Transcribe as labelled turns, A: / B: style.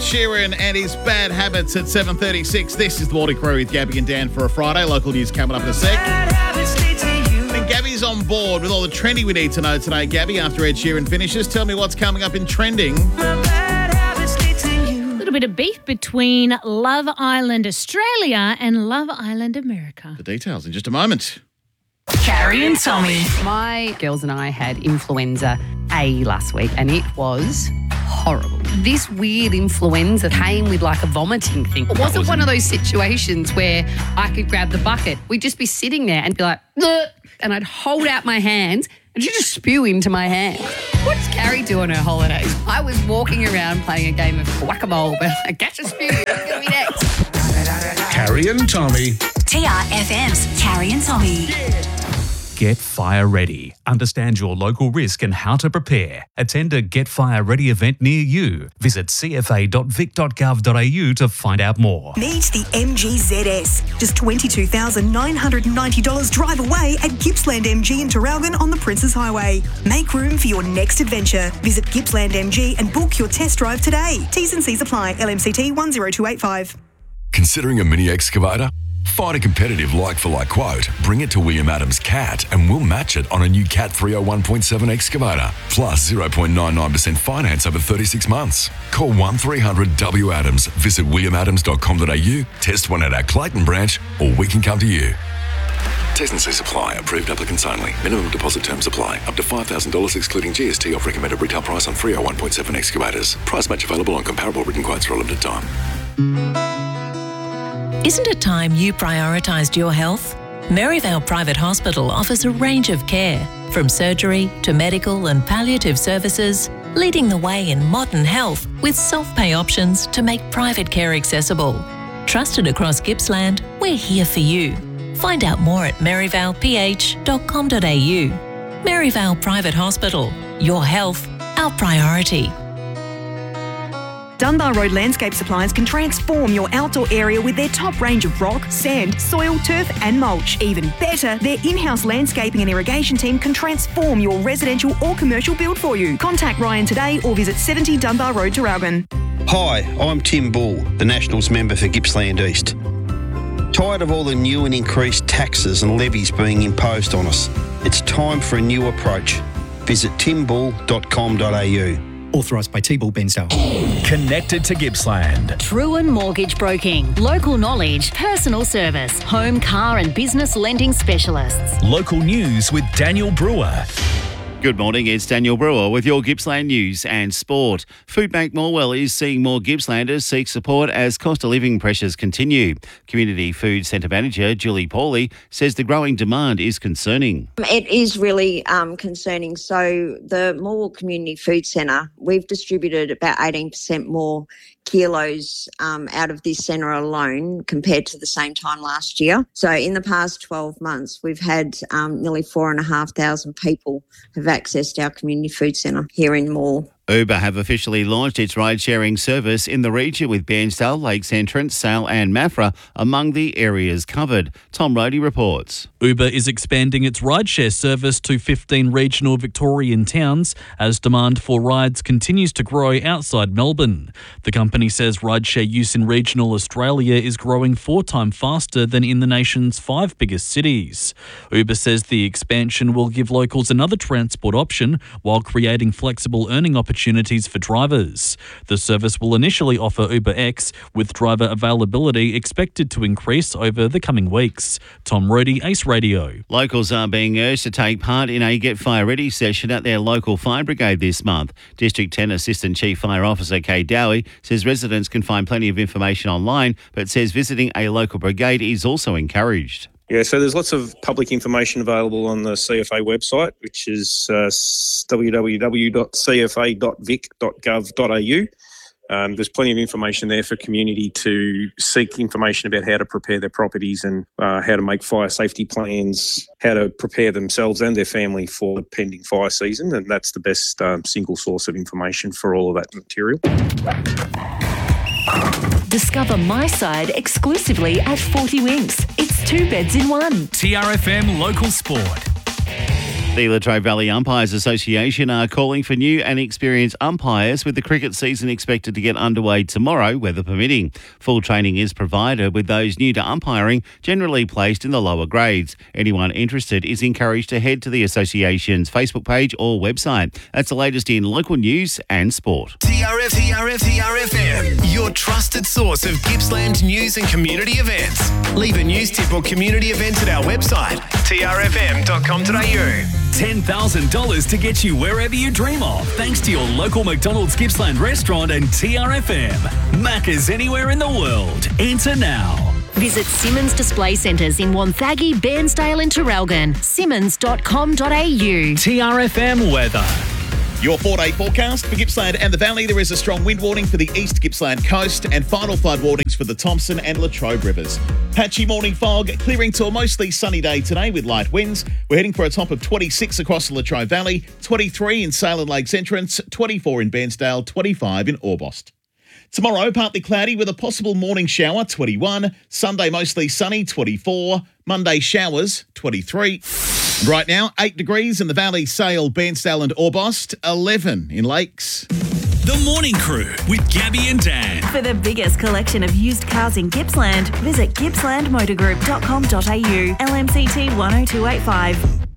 A: Sheeran and his bad habits at 7:36. This is the Morning Crew with Gabby and Dan for a Friday. Local news coming up in a sec. And Gabby's on board with all the trending we need to know today. Gabby, after Ed Sheeran finishes, tell me what's coming up in trending.
B: A little bit of beef between Love Island Australia and Love Island America.
A: The details in just a moment.
C: Carrie and Tommy.
D: My girls and I had influenza A last week and it was horrible. This weird influenza came with like a vomiting thing. It wasn't one of those situations where I could grab the bucket. We'd just be sitting there and be like, "Ugh," and I'd hold out my hands and she'd just spew into my hand. What does Carrie do on her holidays? I was walking around playing a game of whack-a-mole, but I catch a spew. It's going to be next.
E: Carrie and Tommy.
C: TRFM's Carrie and Tommy.
F: Get Fire Ready. Understand your local risk and how to prepare. Attend a Get Fire Ready event near you. Visit cfa.vic.gov.au to find out more.
G: Meet the MG ZS. Just $22,990 drive away at Gippsland MG in Traralgon on the Princes Highway. Make room for your next adventure. Visit Gippsland MG and book your test drive today. T's and C's apply. LMCT 10285.
H: Considering a mini excavator? Find a competitive like-for-like quote, bring it to William Adams CAT and we'll match it on a new CAT 301.7 excavator. Plus 0.99% finance over 36 months. Call 1300 W Adams, visit williamadams.com.au, test one at our Clayton branch or we can come to you. T's and C's apply. Approved applicants only. Minimum deposit terms apply. Up to $5,000 excluding GST off recommended retail price on 301.7 excavators. Price match available on comparable written quotes for a limited time.
I: Isn't it time you prioritised your health? Maryvale Private Hospital offers a range of care, from surgery to medical and palliative services, leading the way in modern health with self-pay options to make private care accessible. Trusted across Gippsland, we're here for you. Find out more at maryvaleph.com.au. Maryvale Private Hospital. Your health, our priority.
G: Dunbar Road Landscape Supplies can transform your outdoor area with their top range of rock, sand, soil, turf and mulch. Even better, their in-house landscaping and irrigation team can transform your residential or commercial build for you. Contact Ryan today or visit 70 Dunbar Road, Traralgon.
J: Hi, I'm Tim Bull, the Nationals member for Gippsland East. Tired of all the new and increased taxes and levies being imposed on us? It's time for a new approach. Visit timbull.com.au.
K: Authorised by T-Bull Bensdale.
E: Connected to Gippsland.
L: Truen Mortgage Broking. Local knowledge, personal service. Home, car and business lending specialists.
E: Local news with Daniel Brewer.
M: Good morning, it's Daniel Brewer with your Gippsland news and sport. Foodbank Morwell is seeing more Gippslanders seek support as cost of living pressures continue. Community Food Centre Manager Julie Pauly says the growing demand is concerning.
N: It is really concerning. So the Morwell Community Food Centre, we've distributed about 18% more kilos out of this centre alone compared to the same time last year. So in the past 12 months, we've had nearly 4,500 people have accessed our community food centre here in Morwell.
M: Uber have officially launched its ride-sharing service in the region with Bairnsdale, Lakes Entrance, Sale and Maffra among the areas covered. Tom Rohde reports.
O: Uber is expanding its rideshare service to 15 regional Victorian towns as demand for rides continues to grow outside Melbourne. The company says rideshare use in regional Australia is growing 4 times faster than in the nation's 5 biggest cities. Uber says the expansion will give locals another transport option while creating flexible earning opportunities for drivers. The service will initially offer UberX, with driver availability expected to increase over the coming weeks. Tom Rohde, Ace Radio.
M: Locals are being urged to take part in a Get Fire Ready session at their local fire brigade this month. District 10 Assistant Chief Fire Officer Kay Dowie says residents can find plenty of information online, but says visiting a local brigade is also encouraged.
P: Yeah, so there's lots of public information available on the CFA website, which is www.cfa.vic.gov.au. There's plenty of information there for community to seek information about how to prepare their properties and how to make fire safety plans, how to prepare themselves and their family for the pending fire season. And that's the best single source of information for all of that material.
L: Discover My Side exclusively at 40 Winks. It's 2 beds in one.
E: TRFM Local Sport.
M: The Latrobe Valley Umpires Association are calling for new and experienced umpires, with the cricket season expected to get underway tomorrow, weather permitting. Full training is provided, with those new to umpiring generally placed in the lower grades. Anyone interested is encouraged to head to the association's Facebook page or website. That's the latest in local news and sport.
K: TRFM, your trusted source of Gippsland news and community events. Leave a news tip or community event at our website, trfm.com.au.
E: $10,000 to get you wherever you dream of, thanks to your local McDonald's Gippsland restaurant and TRFM. Macca's anywhere in the world. Enter now.
L: Visit Simmons Display Centres in Wonthaggi, Bairnsdale and Traralgon. Simmons.com.au.
E: TRFM weather.
A: Your 4-day forecast for Gippsland and the Valley. There is a strong wind warning for the East Gippsland coast and final flood warnings for the Thompson and Latrobe rivers. Patchy morning fog, clearing to a mostly sunny day today with light winds. We're heading for a top of 26 across the Latrobe Valley, 23 in Salem Lakes Entrance, 24 in Bairnsdale, 25 in Orbost. Tomorrow, partly cloudy with a possible morning shower, 21. Sunday, mostly sunny, 24. Monday, showers, 23. And right now, 8 degrees in the Valley, Sale, Bairnsdale and Orbost, 11 in Lakes.
E: The Morning Crew with Gabby and Dan.
Q: For the biggest collection of used cars in Gippsland, visit gippslandmotorgroup.com.au. LMCT 10285.